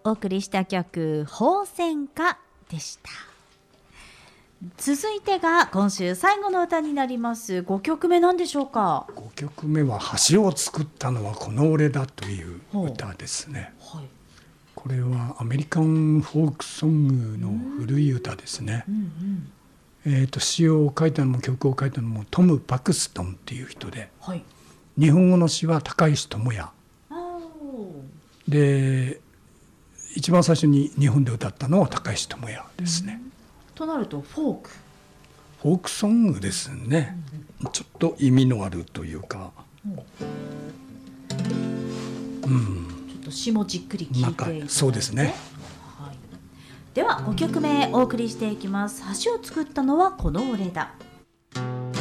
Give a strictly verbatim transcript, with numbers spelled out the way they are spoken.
お送りした曲鳳仙花でした。続いてが今週最後の歌になります。ごきょくめなんでしょうか。 ごきょくめは橋を作ったのはこの俺だという歌ですね、はい、これはアメリカンフォークソングの古い歌ですね、うんうんえー、と詩を書いたのも曲を書いたのもトム・パクストンっていう人で、はい、日本語の詩は高石智也で、一番最初に日本で歌ったのは高石智也ですね、うんとなるとフォークフォークソングですね、うん、ちょっと意味のあるというか、 うん、ちょっと詩もじっくり聞いていただいて、 そうですね、 はい、ではごきょくめお送りしていきます。橋を作ったのはこの俺だ。